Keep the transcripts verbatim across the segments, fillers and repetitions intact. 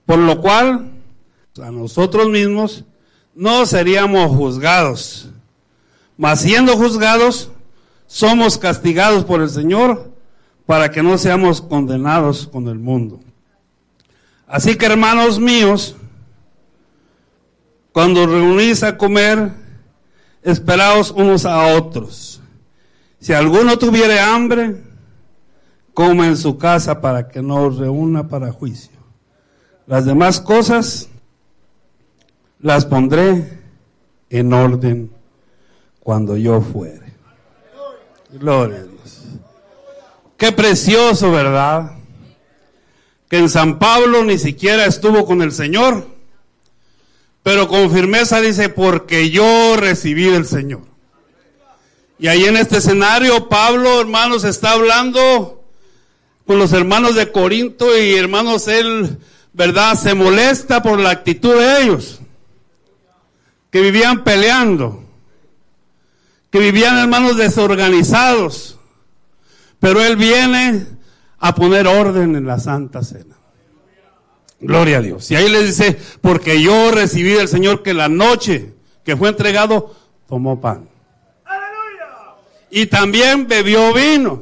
por lo cual a nosotros mismos no seríamos juzgados, mas siendo juzgados, somos castigados por el Señor para que no seamos condenados con el mundo. Así que, hermanos míos, cuando reunís a comer, esperaos unos a otros. Si alguno tuviere hambre, coma en su casa para que no os reúna para juicio. Las demás cosas las pondré en orden cuando yo fuere. Gloria a Dios. Qué precioso, ¿verdad? Que en San Pablo ni siquiera estuvo con el Señor, pero con firmeza dice, porque yo recibí del Señor. Y ahí en este escenario, Pablo, hermanos, está hablando con los hermanos de Corinto y, hermanos, él, ¿verdad?, se molesta por la actitud de ellos, que vivían peleando, que vivían, hermanos, desorganizados, pero él viene a poner orden en la Santa Cena. Gloria a Dios. Y ahí le dice, porque yo recibí del Señor que la noche que fue entregado, tomó pan. ¡Aleluya! Y también bebió vino.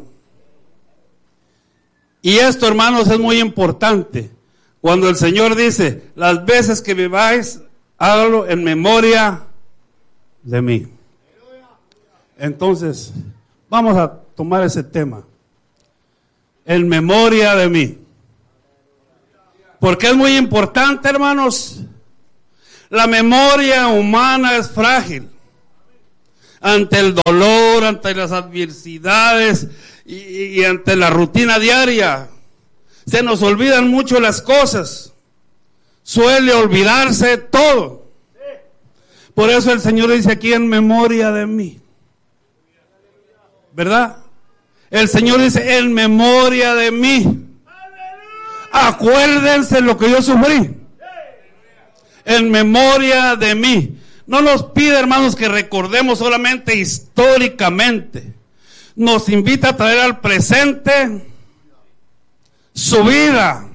Y esto, hermanos, es muy importante. Cuando el Señor dice, las veces que bebáis, hágalo en memoria de mí. Entonces, vamos a tomar ese tema. En memoria de mí. Porque es muy importante, hermanos. La memoria humana es frágil. Ante el dolor, ante las adversidades y, y ante la rutina diaria, se nos olvidan mucho las cosas. Suele olvidarse todo. Por eso el Señor dice aquí, en memoria de mí. ¿Verdad? El Señor dice, en memoria de mí. Acuérdense lo que yo sufrí. En memoria de mí. No nos pide, hermanos, que recordemos solamente históricamente. Nos invita a traer al presente su vida.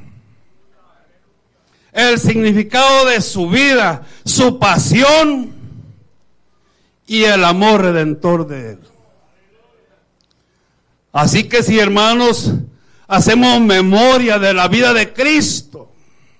El significado de su vida, su pasión y el amor redentor de él. Así que si, hermanos, hacemos memoria de la vida de Cristo,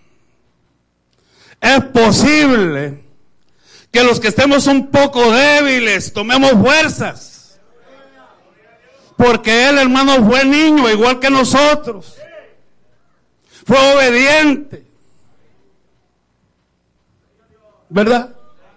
es posible que los que estemos un poco débiles tomemos fuerzas, porque él, hermano, fue niño igual que nosotros, fue obediente, ¿verdad?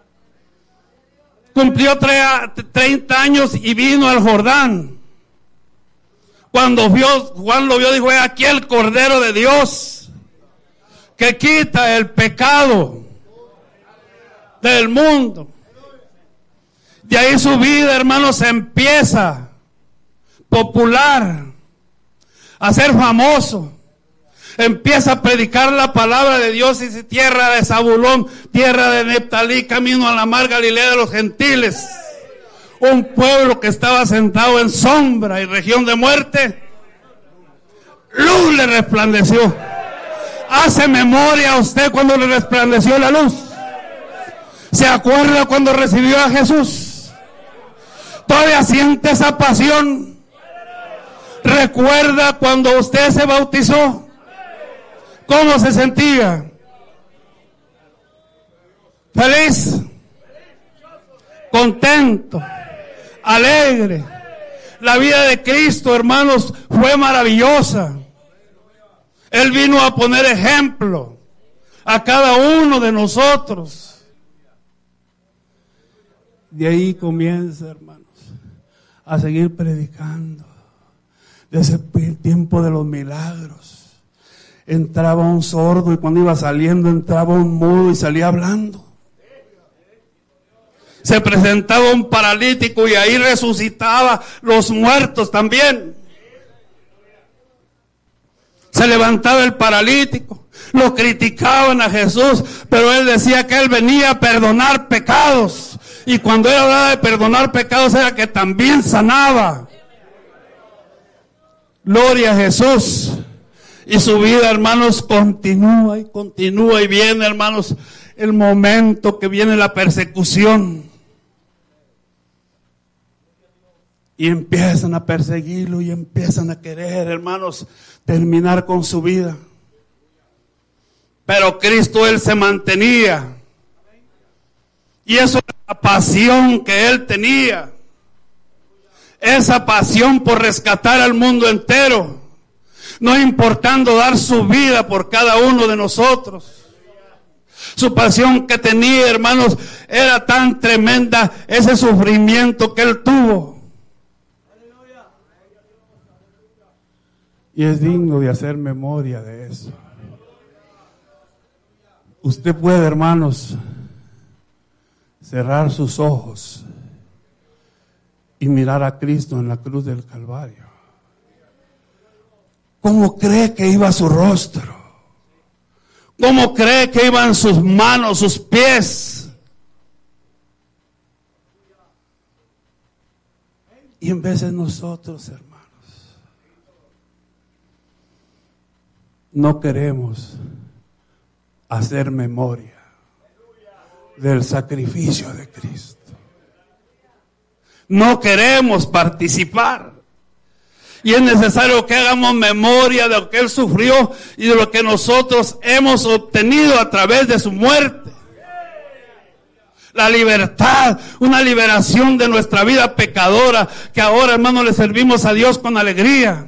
Cumplió treinta años y vino al Jordán. Cuando vio, Juan lo vio, dijo, he aquí el Cordero de Dios que quita el pecado del mundo. De ahí su vida, hermanos, se empieza popular, a ser famoso. Empieza a predicar la palabra de Dios y dice, tierra de Zabulón, tierra de Neftalí, camino a la mar Galilea de los gentiles. Un pueblo que estaba sentado en sombra y región de muerte, luz le resplandeció. ¿Hace memoria a usted cuando le resplandeció la luz? ¿Se acuerda cuando recibió a Jesús? ¿Todavía siente esa pasión? ¿Recuerda cuando usted se bautizó? ¿Cómo se sentía? ¿Feliz? ¿Contento? Alegre. La vida de Cristo, hermanos, fue maravillosa. Él vino a poner ejemplo a cada uno de nosotros. De ahí comienza, hermanos, a seguir predicando. Desde el tiempo de los milagros, entraba un sordo y cuando iba saliendo entraba un mudo y salía hablando. Se presentaba un paralítico y ahí resucitaba los muertos también. Se levantaba el paralítico, lo criticaban a Jesús, pero él decía que él venía a perdonar pecados. Y cuando él hablaba de perdonar pecados era que también sanaba. Gloria a Jesús. Y su vida, hermanos, continúa y continúa y viene, hermanos, el momento que viene la persecución. Y empiezan a perseguirlo y empiezan a querer, hermanos, terminar con su vida. Pero Cristo, Él se mantenía. Y eso es la pasión que Él tenía. Esa pasión por rescatar al mundo entero. No importando dar su vida por cada uno de nosotros. Su pasión que tenía, hermanos, era tan tremenda, ese sufrimiento que Él tuvo. Y es digno de hacer memoria de eso. Usted puede, hermanos, cerrar sus ojos y mirar a Cristo en la cruz del Calvario. ¿Cómo cree que iba su rostro? ¿Cómo cree que iban sus manos, sus pies? Y en vez de nosotros, hermanos, no queremos hacer memoria del sacrificio de Cristo. No queremos participar. Y es necesario que hagamos memoria de lo que Él sufrió y de lo que nosotros hemos obtenido a través de su muerte. La libertad, una liberación de nuestra vida pecadora, que ahora, hermanos, le servimos a Dios con alegría.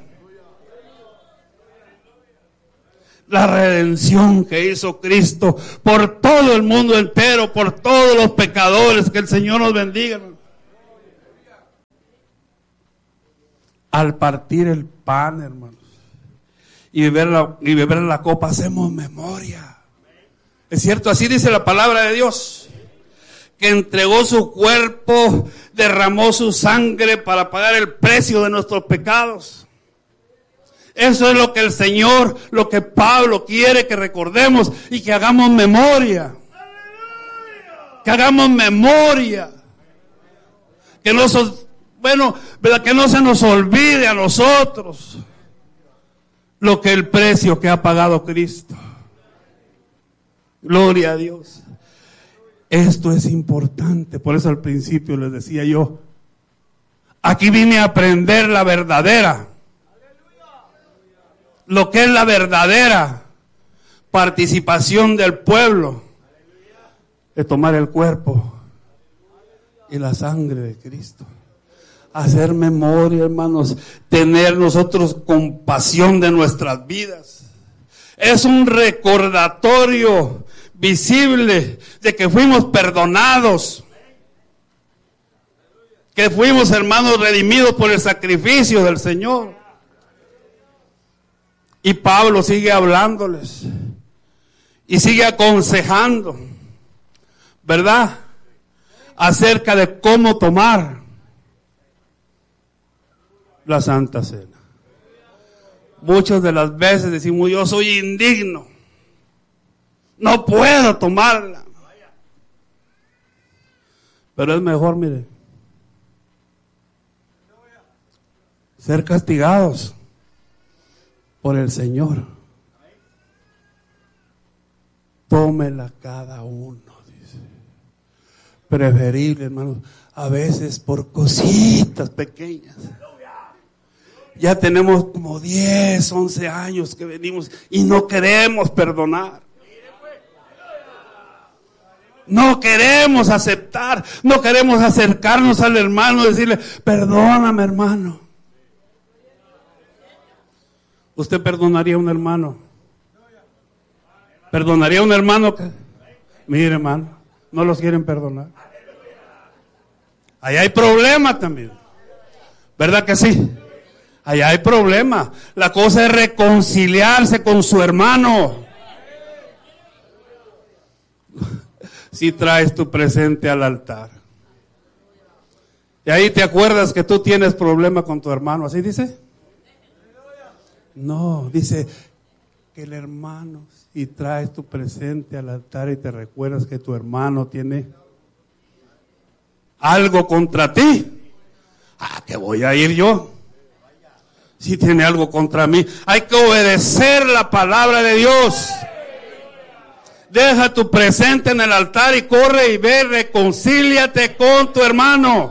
La redención que hizo Cristo por todo el mundo entero, por todos los pecadores. Que el Señor nos bendiga. Al partir el pan, hermanos, y beber la, y beber la copa, hacemos memoria. Es cierto, así dice la palabra de Dios, que entregó su cuerpo, derramó su sangre para pagar el precio de nuestros pecados. Eso es lo que el Señor, lo que Pablo quiere que recordemos y que hagamos memoria. Que hagamos memoria. Que no, bueno, ¿verdad? Que no se nos olvide a nosotros lo que el precio que ha pagado Cristo. Gloria a Dios. Esto es importante. Por eso al principio les decía yo, aquí vine a aprender la verdadera. Lo que es la verdadera participación del pueblo de tomar el cuerpo y la sangre de Cristo. Hacer memoria, hermanos, tener nosotros compasión de nuestras vidas. Es un recordatorio visible de que fuimos perdonados, que fuimos, hermanos, redimidos por el sacrificio del Señor. Y Pablo sigue hablándoles y sigue aconsejando, ¿verdad? Acerca de cómo tomar la Santa Cena. Muchas de las veces decimos, yo soy indigno, no puedo tomarla. Pero es mejor, mire, ser castigados por el Señor. Tómela cada uno, dice. Preferible, hermanos, a veces por cositas pequeñas. Ya tenemos como diez, once años que venimos y no queremos perdonar. No queremos aceptar, no queremos acercarnos al hermano y decirle, perdóname, hermano. ¿Usted perdonaría a un hermano? ¿Perdonaría a un hermano que? Mire, hermano, no los quieren perdonar. Ahí hay problema también. ¿Verdad que sí? Ahí hay problema. La cosa es reconciliarse con su hermano. Si traes tu presente al altar. Y ahí te acuerdas que tú tienes problema con tu hermano. ¿Así dice? No, dice que el hermano, si traes tu presente al altar y te recuerdas que tu hermano tiene algo contra ti. Ah, ¿qué voy a ir yo? si tiene algo contra mí. Hay que obedecer la palabra de Dios. Deja tu presente en el altar y corre y ve, reconcíliate con tu hermano.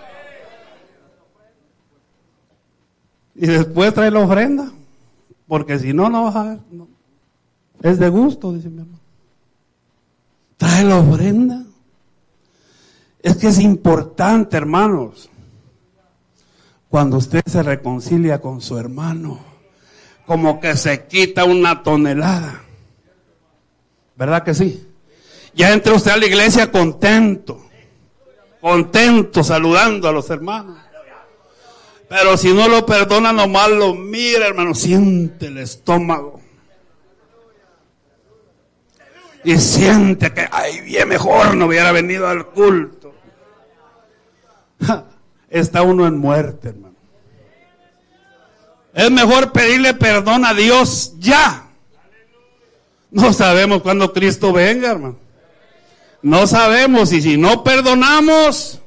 Y después trae la ofrenda, porque si no, no vas a ver. No. Es de gusto, dice mi hermano. Trae la ofrenda. Es que es importante, hermanos, cuando usted se reconcilia con su hermano, como que se quita una tonelada. ¿Verdad que sí? Ya entra usted a la iglesia contento, contento, saludando a los hermanos. Pero si no lo perdona, nomás lo mira, hermano, siente el estómago. Y siente que, ay, bien mejor no hubiera venido al culto. Ja, está uno en muerte, hermano. Es mejor pedirle perdón a Dios ya. No sabemos cuándo Cristo venga, hermano. No sabemos, y si no perdonamos,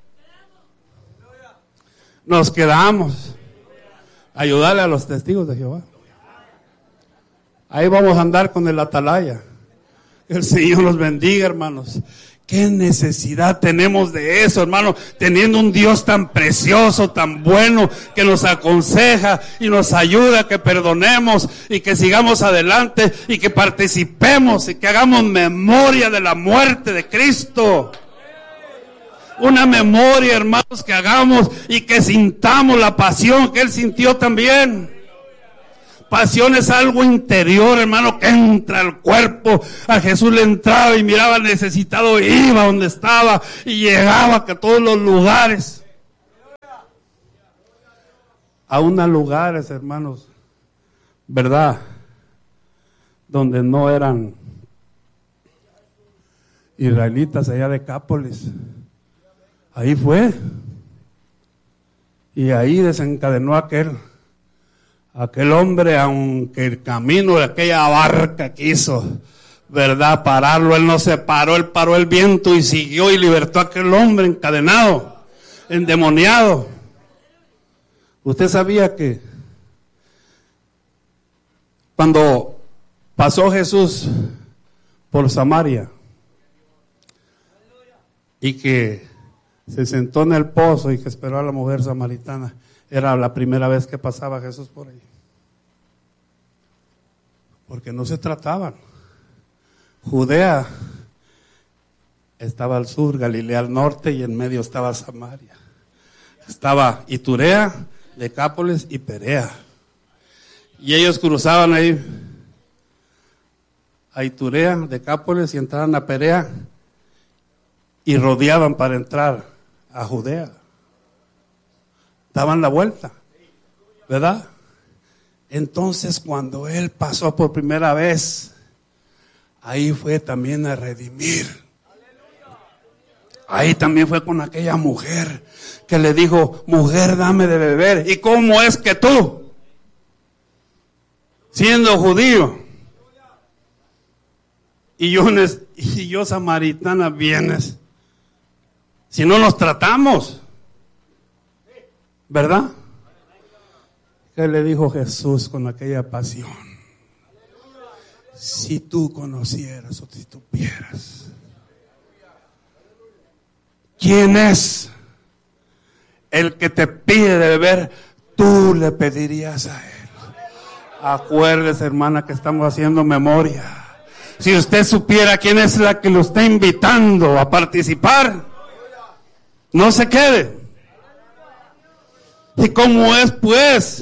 nos quedamos. Ayudarle a los testigos de Jehová. Ahí vamos a andar con el atalaya. El Señor los bendiga, hermanos. ¿Qué necesidad tenemos de eso, hermano? Teniendo un Dios tan precioso, tan bueno, que nos aconseja y nos ayuda a que perdonemos y que sigamos adelante y que participemos y que hagamos memoria de la muerte de Cristo. Una memoria, hermanos, que hagamos y que sintamos la pasión que Él sintió también. Pasión es algo interior, hermano, que entra al cuerpo. A Jesús le entraba y miraba al necesitado, iba donde estaba y llegaba a todos los lugares. A unos lugares, hermanos, ¿verdad? Donde no eran israelitas, allá de Cápolis. Ahí fue. Y ahí desencadenó aquel. Aquel hombre, aunque el camino de aquella barca quiso, ¿verdad?, pararlo, él no se paró, él paró el viento y siguió y libertó a aquel hombre encadenado, endemoniado. Usted sabía que cuando pasó Jesús por Samaria y que se sentó en el pozo y que esperó a la mujer samaritana, era la primera vez que pasaba Jesús por ahí. Porque no se trataban. Judea estaba al sur, Galilea al norte y en medio estaba Samaria. Estaba Iturea, Decápolis y Perea. Y ellos cruzaban ahí a Iturea, Decápolis y entraban a Perea y rodeaban para entrar a Judea. Daban la vuelta, ¿verdad? Entonces cuando Él pasó por primera vez, ahí fue también a redimir. Ahí también fue con aquella mujer que le dijo, mujer, dame de beber. ¿Y cómo es que tú, siendo judío, y yo, y yo samaritana, vienes? Si no nos tratamos, ¿verdad? ¿Qué le dijo Jesús con aquella pasión? Si tú conocieras o si supieras quién es el que te pide de beber, tú le pedirías a él. Acuérdese, hermana, que estamos haciendo memoria. Si usted supiera quién es la que lo está invitando a participar, no se quede. ¿Y cómo es, pues?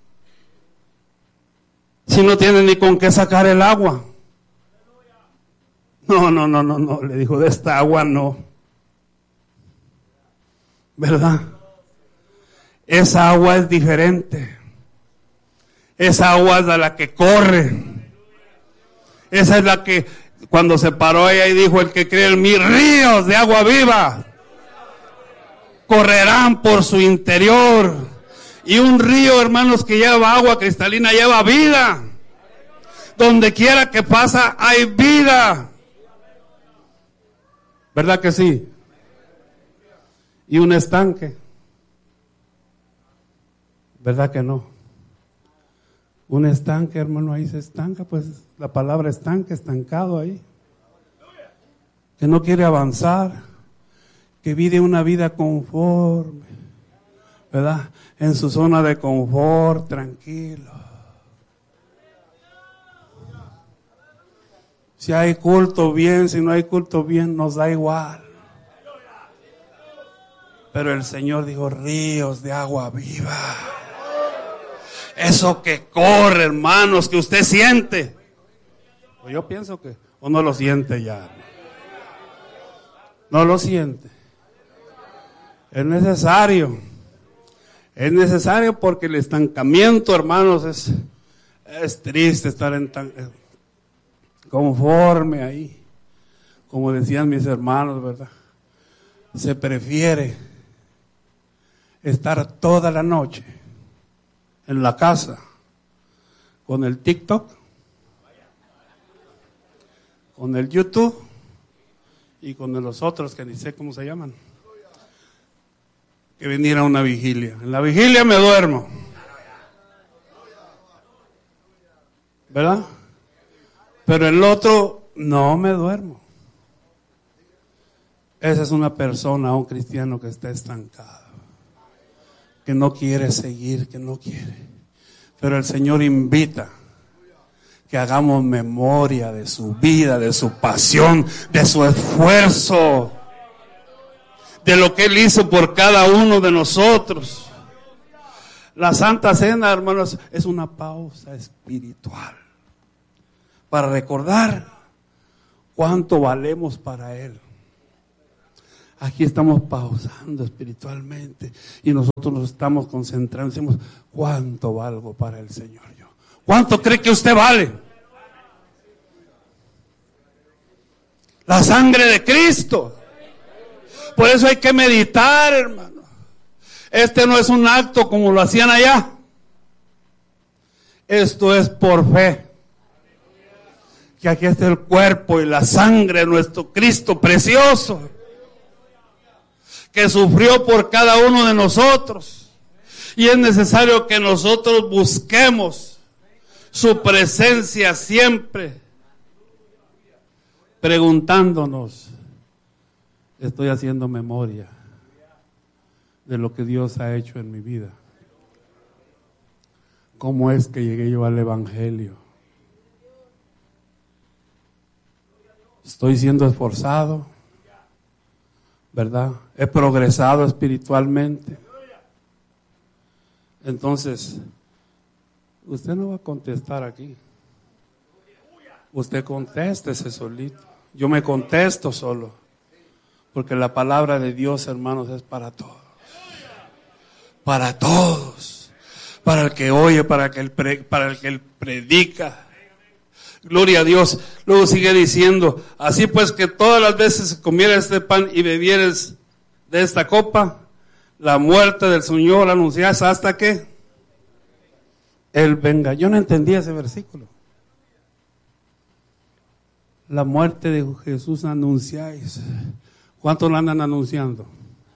Si no tiene ni con qué sacar el agua. No, no, no, no, no. Le dijo, de esta agua no. ¿Verdad? Esa agua es diferente. Esa agua es la que corre. Esa es la que, cuando se paró ella y dijo, el que cree en mí, ríos de agua viva correrán por su interior. Y un río, hermanos, que lleva agua cristalina, lleva vida. Donde quiera que pasa, hay vida. ¿Verdad que sí? Y un estanque. ¿Verdad que no? Un estanque, hermano, ahí se estanca, pues la palabra estanque, estancado ahí. Que no quiere avanzar, que vive una vida conforme, ¿verdad? En su zona de confort, tranquilo. Si hay culto, bien, si no hay culto, bien, nos da igual. Pero el Señor dijo, ríos de agua viva. Eso que corre, hermanos, que usted siente. Pues yo pienso que, o no lo siente ya. No lo siente. Es necesario. Es necesario porque el estancamiento, hermanos, es, es triste estar en tan, conforme ahí. Como decían mis hermanos, ¿verdad? Se prefiere estar toda la noche en la casa con el TikTok, con el YouTube y con los otros que ni sé cómo se llaman, que venir a una vigilia. En la vigilia me duermo, ¿verdad? Pero el otro no me duermo. Esa es una persona, un cristiano que está estancado, que no quiere seguir, que no quiere. Pero el Señor invita que hagamos memoria de su vida, de su pasión, de su esfuerzo, de lo que Él hizo por cada uno de nosotros. La Santa Cena, hermanos, es una pausa espiritual para recordar cuánto valemos para Él. Aquí estamos pausando espiritualmente y nosotros nos estamos concentrando. Decimos, ¿cuánto valgo para el Señor yo? ¿Cuánto cree que usted vale? La sangre de Cristo. Por eso hay que meditar, hermano. Este no es un acto como lo hacían allá. Esto es por fe. Que aquí está el cuerpo y la sangre de nuestro Cristo precioso, que sufrió por cada uno de nosotros. Y es necesario que nosotros busquemos su presencia siempre, preguntándonos, estoy haciendo memoria de lo que Dios ha hecho en mi vida. ¿Cómo es que llegué yo al Evangelio? Estoy siendo esforzado, ¿verdad? He progresado espiritualmente. Entonces, usted no va a contestar aquí. Usted contéstese solito. Yo me contesto solo. Porque la palabra de Dios, hermanos, es para todos. Para todos. Para el que oye, para el que, pre, para el que él predica. Gloria a Dios. Luego sigue diciendo, así pues que todas las veces que comieres este pan y bebieres de esta copa, la muerte del Señor anuncias hasta que Él venga. Yo no entendía ese versículo. La muerte de Jesús anunciáis. ¿Cuántos la andan anunciando?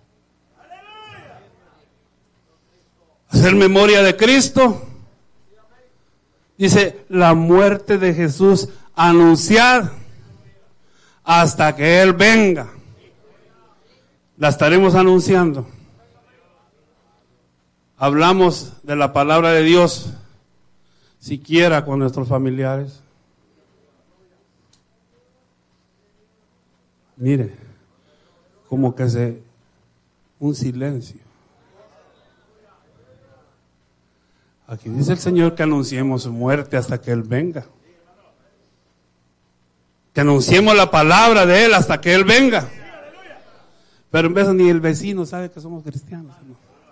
Hacer memoria de Cristo. Dice, la muerte de Jesús anunciar hasta que Él venga. La estaremos anunciando. Hablamos de la palabra de Dios, siquiera con nuestros familiares. Mire, como que se, un silencio. Aquí dice el Señor que anunciemos su muerte hasta que Él venga. Que anunciemos la palabra de Él hasta que Él venga. Pero en vez de ni el vecino sabe que somos cristianos. No,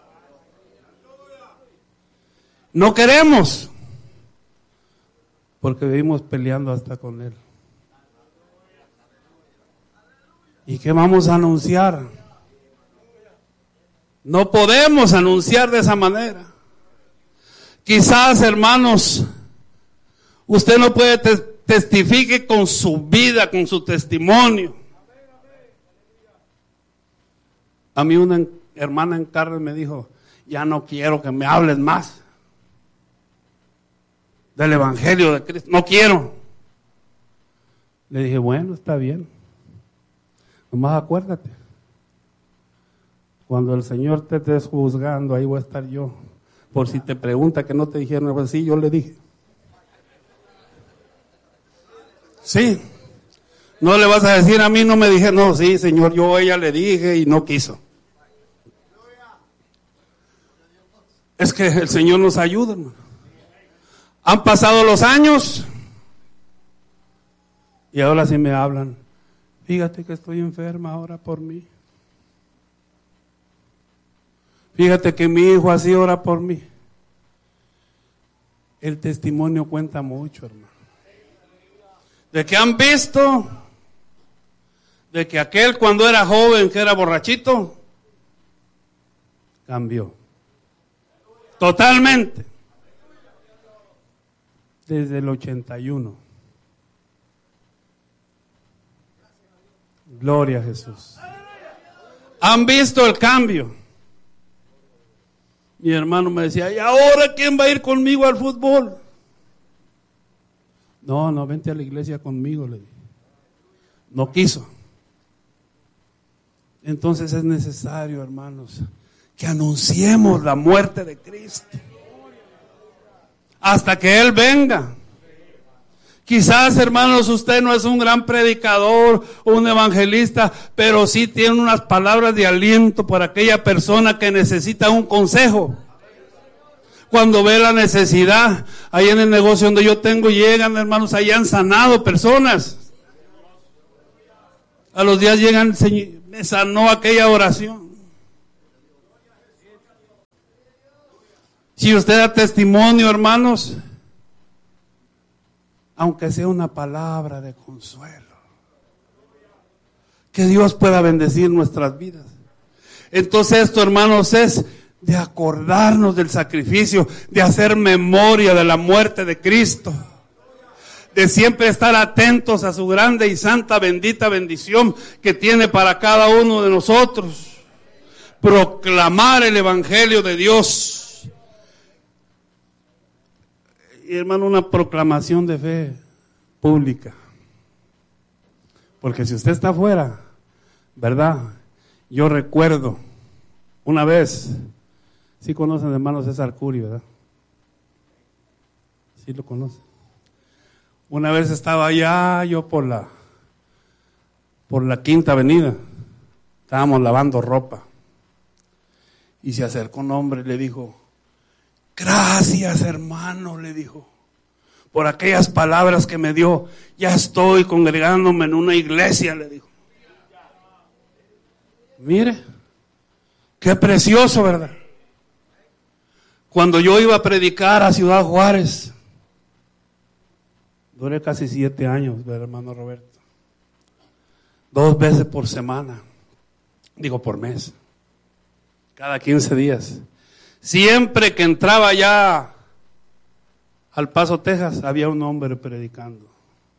no queremos. Porque vivimos peleando hasta con Él. ¿Y qué vamos a anunciar? No podemos anunciar de esa manera. Quizás, hermanos, usted no puede te testifique con su vida, con su testimonio. A mí una hermana en carne me dijo, ya no quiero que me hables más. del Evangelio de Cristo. No quiero. Le dije, bueno, está bien. Nomás acuérdate. Cuando el Señor te esté juzgando, ahí voy a estar yo. Por si te pregunta que no te dijeron, pues sí, yo le dije. Sí. No le vas a decir a mí, no me dije, no, sí, Señor, yo a ella le dije y no quiso. Es que el Señor nos ayuda, hermano. Han pasado los años y ahora sí me hablan. Fíjate que estoy enferma ahora por mí. Fíjate que mi hijo así ora por mí. El testimonio cuenta mucho, hermano. De que han visto, de que aquel cuando era joven, que era borrachito, cambió. Totalmente. Desde el ochenta y uno. Gloria a Jesús. Han visto el cambio. Mi hermano me decía, ¿y ahora quién va a ir conmigo al fútbol? No, no, vente a la iglesia conmigo, le dije. No quiso. Entonces es necesario, hermanos, que anunciemos la muerte de Cristo hasta que Él venga. Quizás, hermanos, usted no es un gran predicador o un evangelista, pero sí tiene unas palabras de aliento para aquella persona que necesita un consejo. Cuando ve la necesidad, ahí en el negocio donde yo tengo, llegan, hermanos, ahí han sanado personas. A los días llegan, Señor, me sanó aquella oración. Si usted da testimonio, hermanos, aunque sea una palabra de consuelo, que Dios pueda bendecir nuestras vidas. Entonces esto, hermanos, es de acordarnos del sacrificio, de hacer memoria de la muerte de Cristo, de siempre estar atentos a su grande y santa bendita bendición que tiene para cada uno de nosotros. Proclamar el Evangelio de Dios. Y hermano, una proclamación de fe pública. Porque si usted está afuera, ¿verdad? Yo recuerdo una vez, sí conocen hermano César Curi, ¿verdad? Sí lo conocen. Una vez estaba allá yo por la por la Quinta Avenida, estábamos lavando ropa y se acercó un hombre y le dijo, gracias hermano, le dijo, por aquellas palabras que me dio, ya estoy congregándome en una iglesia, le dijo. Mire, qué precioso, ¿verdad? Cuando yo iba a predicar a Ciudad Juárez, duré casi siete años, ¿verdad, hermano Roberto? Dos veces por semana, digo por mes, cada quince días. Siempre que entraba ya al Paso, Texas, había un hombre predicando.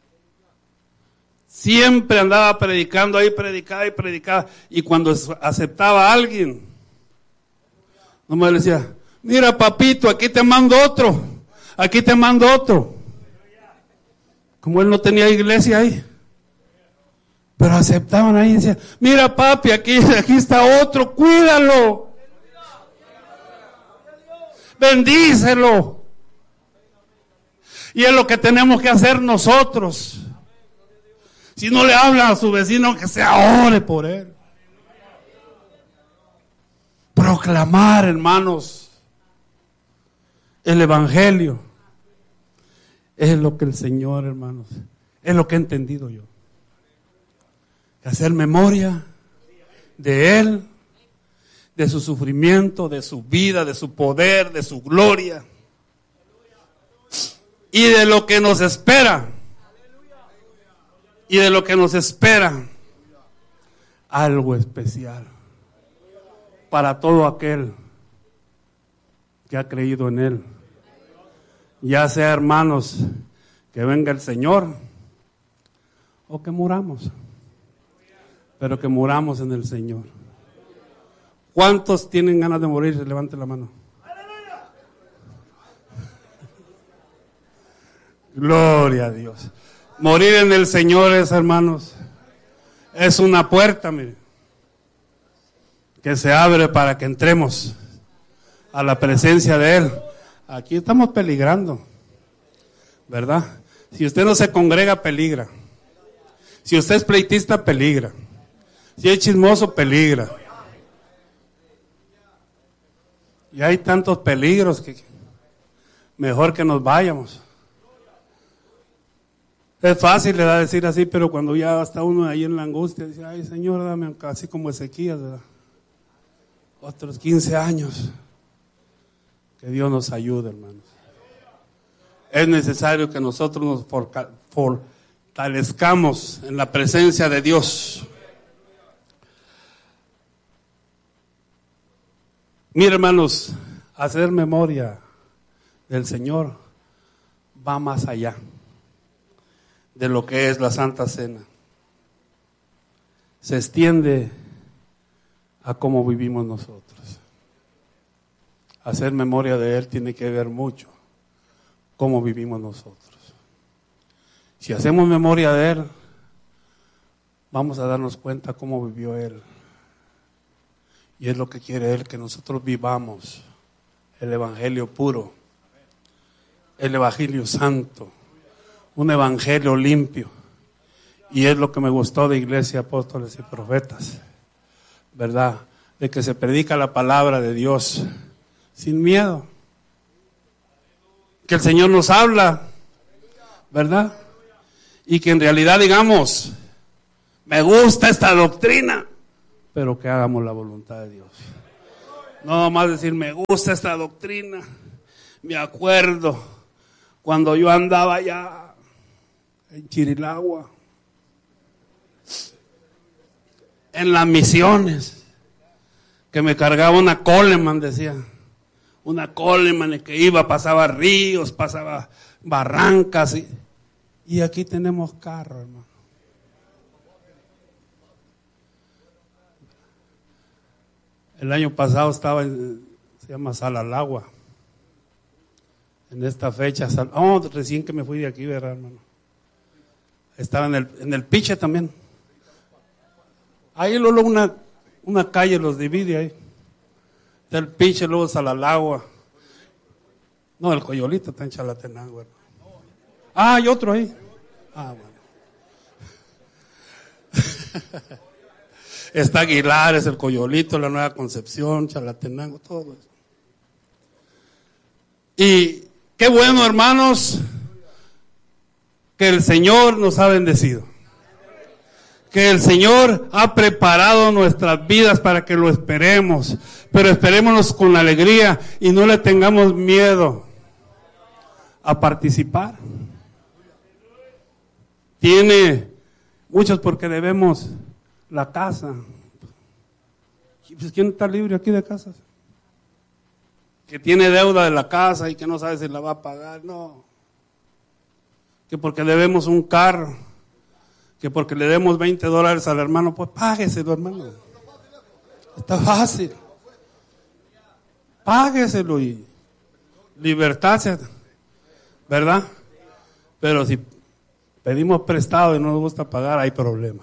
Siempre andaba predicando ahí, predicaba y predicaba. Y cuando aceptaba a alguien, no me decía, mira papito, aquí te mando otro, aquí te mando otro. Como él no tenía iglesia ahí. Pero aceptaban ahí y decían, mira papi, aquí, aquí está otro, cuídalo. Bendícelo. Y es lo que tenemos que hacer nosotros. Si no le hablan a su vecino, que se ore por él. Proclamar, hermanos, el Evangelio. Es lo que el Señor, hermanos, es lo que he entendido yo. Hacer memoria de Él, de su sufrimiento, de su vida, de su poder, de su gloria y de lo que nos espera y de lo que nos espera algo especial para todo aquel que ha creído en Él, ya sea, hermanos, que venga el Señor o que muramos, pero que muramos en el Señor. ¿Cuántos tienen ganas de morir? Levanten la mano. Gloria a Dios. Morir en el Señor es, hermanos, es una puerta, mire, que se abre para que entremos a la presencia de Él. Aquí estamos peligrando, ¿verdad? Si usted no se congrega, peligra. Si usted es pleitista, peligra. Si es chismoso, peligra. Y hay tantos peligros que mejor que nos vayamos. Es fácil, le da decir así, pero cuando ya está uno ahí en la angustia, dice, ay Señor, dame así como Ezequías, ¿verdad? Otros quince años. Que Dios nos ayude, hermanos. Es necesario que nosotros nos fortalezcamos en la presencia de Dios. Mire, hermanos, hacer memoria del Señor va más allá de lo que es la Santa Cena. Se extiende a cómo vivimos nosotros. Hacer memoria de Él tiene que ver mucho cómo vivimos nosotros. Si hacemos memoria de Él, vamos a darnos cuenta cómo vivió Él. Y es lo que quiere Él, que nosotros vivamos el Evangelio puro, el Evangelio santo, un Evangelio limpio. Y es lo que me gustó de Iglesia, Apóstoles y Profetas, ¿verdad? De que se predica la palabra de Dios sin miedo. Que el Señor nos habla, ¿verdad? Y que en realidad digamos, me gusta esta doctrina, pero que hagamos la voluntad de Dios. No más decir, me gusta esta doctrina. Me acuerdo cuando yo andaba allá en Chirilagua, en las misiones, que me cargaba una Coleman, decía. Una Coleman que iba, pasaba ríos, pasaba barrancas. Y, y aquí tenemos carro, hermano. El año pasado estaba en, se llama Salalagua. En esta fecha, oh, recién que me fui de aquí, ¿verdad, hermano? Estaba en el, en el Piche también. Ahí luego una, una calle los divide ahí. Está el Piche, luego Salalagua. No, el Coyolito está en Chalatenango, hermano. Ah, hay otro ahí. Ah, bueno. Está Aguilares, el Coyolito, la Nueva Concepción, Chalatenango, todo eso. Y qué bueno, hermanos, que el Señor nos ha bendecido. Que el Señor ha preparado nuestras vidas para que lo esperemos. Pero esperémonos con alegría y no le tengamos miedo a participar. Tiene muchos porque debemos la casa. Pues, ¿quién está libre aquí de casas? Que tiene deuda de la casa y que no sabe si la va a pagar. No. Que porque debemos un carro, que porque le demos veinte dólares al hermano, pues págueselo, hermano. Está fácil. Págueselo y libertad, ¿verdad? Pero si pedimos prestado y no nos gusta pagar, hay problema.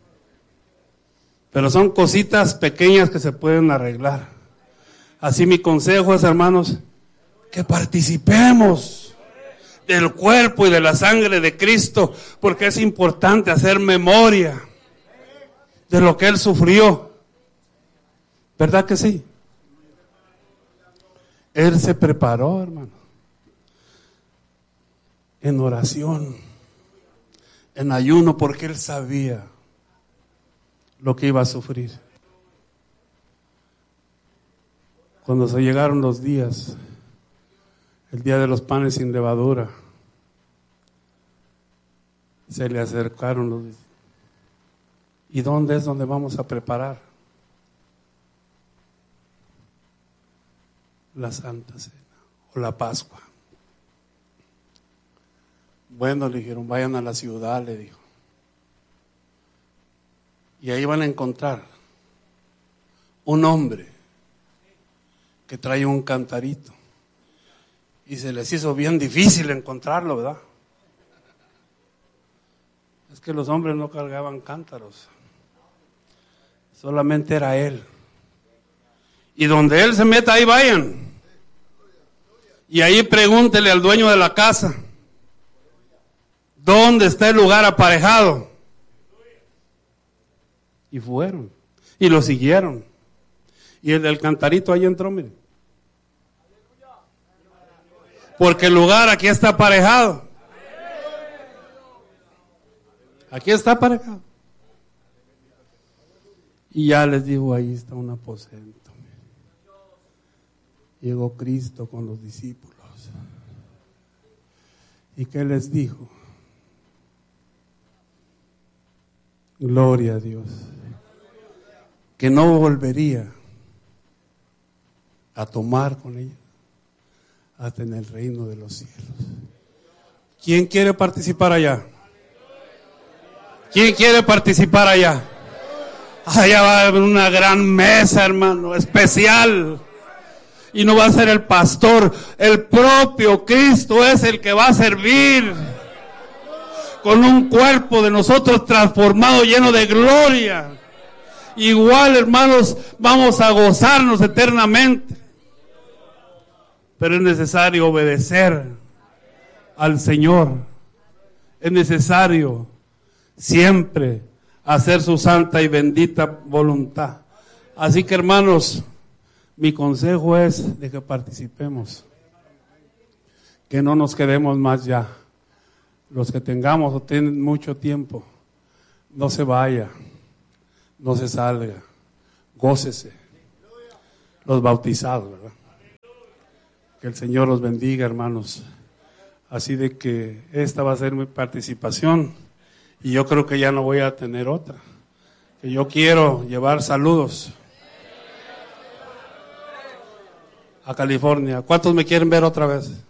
Pero son cositas pequeñas que se pueden arreglar. Así mi consejo es, hermanos, que participemos del cuerpo y de la sangre de Cristo, porque es importante hacer memoria de lo que Él sufrió. ¿Verdad que sí? Él se preparó, hermano, en oración, en ayuno, porque Él sabía lo que iba a sufrir. Cuando se llegaron los días, el día de los panes sin levadura, se le acercaron los. ¿Y dónde es donde vamos a preparar la Santa Cena o la Pascua? Bueno, le dijeron, vayan a la ciudad, le dijo. Y ahí van a encontrar un hombre que trae un cantarito. Y se les hizo bien difícil encontrarlo, ¿verdad? Es que los hombres no cargaban cántaros, solamente era Él. Y donde Él se meta, ahí vayan. Y ahí pregúntele al dueño de la casa, ¿dónde está el lugar aparejado? Y fueron, y lo siguieron. Y el del cantarito ahí entró, miren. Porque el lugar aquí está aparejado. Aquí está aparejado. Y ya les digo, ahí está un aposento. Llegó Cristo con los discípulos. ¿Y qué les dijo? Gloria a Dios. Que no volvería a tomar con ellos hasta en el reino de los cielos. ¿Quién quiere participar allá? ¿Quién quiere participar allá? Allá va a haber una gran mesa, hermano, especial. Y no va a ser el pastor, el propio Cristo es el que va a servir. Con un cuerpo de nosotros transformado, lleno de gloria. Igual, hermanos, vamos a gozarnos eternamente. Pero es necesario obedecer al Señor. Es necesario siempre hacer su santa y bendita voluntad. Así que, hermanos, mi consejo es de que participemos, que no nos quedemos más ya. Los que tengamos o tienen mucho tiempo, no se vaya, no se salga, gócese. Los bautizados, ¿verdad? Que el Señor los bendiga, hermanos. Así de que esta va a ser mi participación y yo creo que ya no voy a tener otra. Que yo quiero llevar saludos a California. ¿Cuántos me quieren ver otra vez?